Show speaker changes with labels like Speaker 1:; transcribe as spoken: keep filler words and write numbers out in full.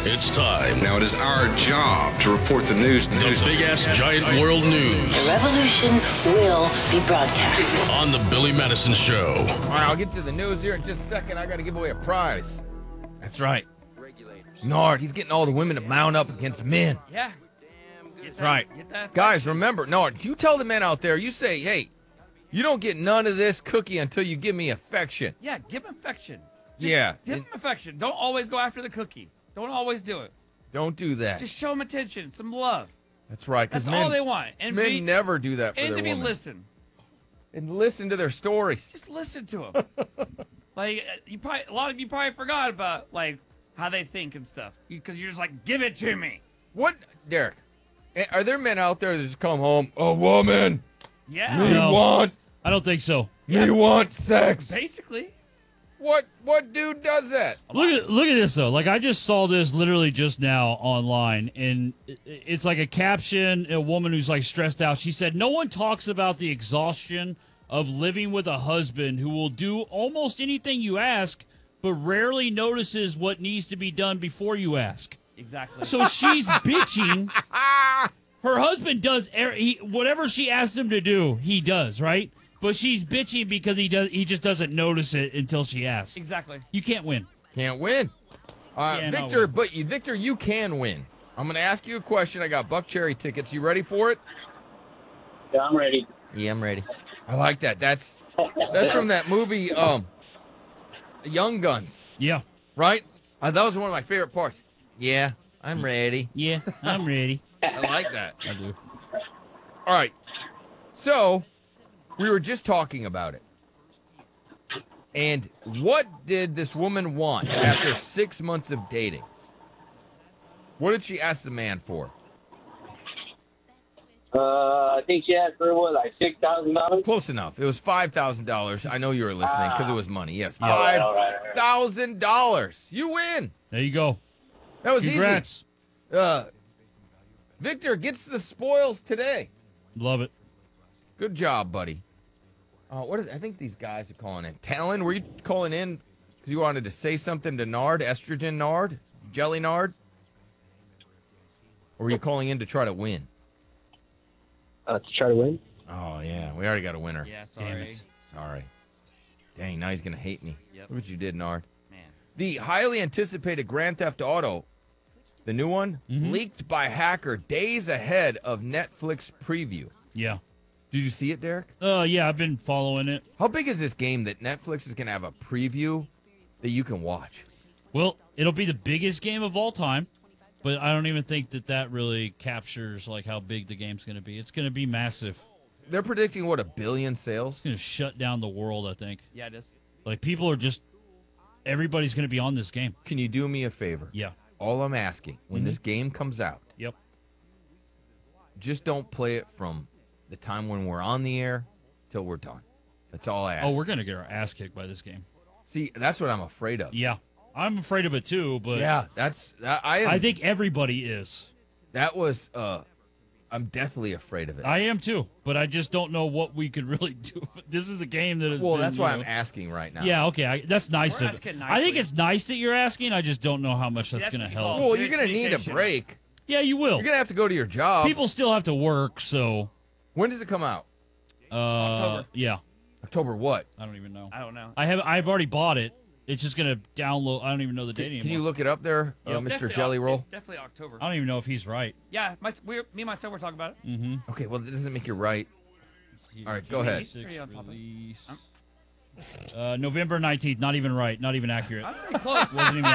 Speaker 1: It's time.
Speaker 2: Now it is our job to report the news.
Speaker 1: The news. Big ass giant world news.
Speaker 3: The revolution will be broadcast
Speaker 1: on the Billy Madison Show.
Speaker 4: All right, I'll get to the news here in just a second. I got to give away a prize. That's right. Nard, he's getting all the women to mount up against men.
Speaker 5: Yeah. Get that,
Speaker 4: Right.
Speaker 5: Get that
Speaker 4: Guys, remember, Nard, you tell the men out there, you say, hey, you don't get none of this cookie until you give me affection.
Speaker 5: Yeah, give him affection. Just
Speaker 4: Yeah.
Speaker 5: Give him affection. Don't always go after the cookie. Don't always do it.
Speaker 4: Don't do that.
Speaker 5: Just show them attention, some love.
Speaker 4: That's right.
Speaker 5: That's
Speaker 4: men,
Speaker 5: all they want. And
Speaker 4: men
Speaker 5: be,
Speaker 4: never do that for
Speaker 5: and
Speaker 4: their
Speaker 5: to be
Speaker 4: woman.
Speaker 5: listen.
Speaker 4: And listen to their stories.
Speaker 5: Just listen to them. Like you probably, a lot of you probably forgot about like how they think and stuff because you're just like, give it to me.
Speaker 4: What, Derek? Are there men out there that just come home? A woman.
Speaker 5: Yeah.
Speaker 4: Me
Speaker 6: No.
Speaker 4: want.
Speaker 6: I don't think so.
Speaker 4: Me want sex.
Speaker 5: Basically.
Speaker 4: What? What dude does that?
Speaker 6: Look at look at this though. Like I just saw this literally just now online, and it- it's like a caption. A woman who's like stressed out. She said, "No one talks about the exhaustion of living with a husband who will do almost anything you ask, but rarely notices what needs to be done before you ask."
Speaker 5: Exactly.
Speaker 6: So she's bitching. Her husband does er- he, whatever she asks him to do, he does, right? But she's bitching because he does. He just doesn't notice it until she asks.
Speaker 5: Exactly.
Speaker 6: You can't win.
Speaker 4: Can't win. Uh,
Speaker 6: Yeah, not
Speaker 4: Victor,
Speaker 6: win.
Speaker 4: but you, Victor, you can win. I'm going to ask you a question. I got Buck Cherry tickets. You ready for it?
Speaker 7: Yeah, I'm ready.
Speaker 4: Yeah, I'm ready. I like that. That's that's from that movie, um, Young Guns,
Speaker 6: Yeah.
Speaker 4: right? Uh, that was one of my favorite parts. Yeah, I'm ready.
Speaker 6: Yeah, I'm ready.
Speaker 4: I like that.
Speaker 6: I do.
Speaker 4: All right. So, we were just talking about it. And what did this woman want after six months of dating? What did she ask the man for?
Speaker 7: Uh, I think she asked for what, like six thousand dollars.
Speaker 4: Close enough. It was five thousand dollars. I know you were listening because it was money. Yes,
Speaker 7: All right, all right, all
Speaker 4: five
Speaker 7: right.
Speaker 4: thousand dollars. You win.
Speaker 6: There you go.
Speaker 4: That was
Speaker 6: Congrats.
Speaker 4: easy. Uh, Victor gets the spoils today.
Speaker 6: Love it.
Speaker 4: Good job, buddy. Uh, what is? I think these guys are calling in. Talon, were you calling in because you wanted to say something to Nard, estrogen Nard, jelly Nard? Or were you calling in to try to win?
Speaker 7: Uh, to try to win.
Speaker 4: Oh, yeah. We already got a winner.
Speaker 5: Yeah.
Speaker 6: Damn
Speaker 5: Sorry.
Speaker 6: it.
Speaker 4: Sorry. Dang, now he's going to hate me.
Speaker 5: Yep.
Speaker 4: Look what you did, Nard.
Speaker 5: Man.
Speaker 4: The highly anticipated Grand Theft Auto, the new one,
Speaker 6: Mm-hmm.
Speaker 4: leaked by hacker days ahead of Netflix preview.
Speaker 6: Yeah.
Speaker 4: Did you see it, Derek?
Speaker 6: Uh, yeah, I've been following it.
Speaker 4: How big is this game that Netflix is going to have a preview that you can watch?
Speaker 6: Well, it'll be the biggest game of all time, but I don't even think that that really captures like how big the game's going to be. It's going to be massive.
Speaker 4: They're predicting, what, a billion sales?
Speaker 6: It's going to shut down the world, I think.
Speaker 5: Yeah, it is.
Speaker 6: Like people are just everybody's going to be on this game.
Speaker 4: Can you do me a favor?
Speaker 6: Yeah.
Speaker 4: All I'm asking, when
Speaker 6: Mm-hmm.
Speaker 4: this game comes out,
Speaker 6: Yep.
Speaker 4: just don't play it from the time when we're on the air till we're done. That's all I ask.
Speaker 6: Oh, we're going to get our ass kicked by this game.
Speaker 4: See, that's what I'm afraid of.
Speaker 6: Yeah. I'm afraid of it too, but
Speaker 4: Yeah, that's that, I am.
Speaker 6: I think everybody is.
Speaker 4: that was. Uh, I'm deathly afraid of it.
Speaker 6: I am too, but I just don't know what we could really do. This is a game that is.
Speaker 4: well, that's why I'm asking right now.
Speaker 6: Yeah, okay, I, that's nice
Speaker 5: We're
Speaker 6: of
Speaker 5: asking
Speaker 6: I think
Speaker 5: nicely.
Speaker 6: it's nice that you're asking. I just don't know how much that's
Speaker 5: That's
Speaker 6: going to
Speaker 5: what you
Speaker 6: help.
Speaker 5: call-
Speaker 4: Well, you're gonna need a
Speaker 5: Communication.
Speaker 4: break.
Speaker 6: Yeah, you will.
Speaker 4: You're gonna have to go to your job.
Speaker 6: People still have to work, so
Speaker 4: When does it come out?
Speaker 6: uh,
Speaker 5: October.
Speaker 6: Yeah,
Speaker 4: October what?
Speaker 6: I don't even know.
Speaker 5: I don't know.
Speaker 6: I have I've already bought it. It's just gonna download. I don't even know the date
Speaker 4: Can,
Speaker 6: anymore.
Speaker 4: can you look it up there, uh,
Speaker 5: It's
Speaker 4: Mister
Speaker 5: definitely
Speaker 4: Jelly
Speaker 5: Oc-
Speaker 4: Roll?
Speaker 5: it's definitely October.
Speaker 6: I don't even know if he's right.
Speaker 5: Yeah, my, we're, me and my son were talking about it.
Speaker 6: Mm-hmm.
Speaker 4: Okay, well, that doesn't make you right. All right, go ahead.
Speaker 5: Pretty on top of it.
Speaker 6: Release. Uh, November nineteenth. Not even right. Not even accurate.
Speaker 5: I'm pretty close.
Speaker 6: Wasn't even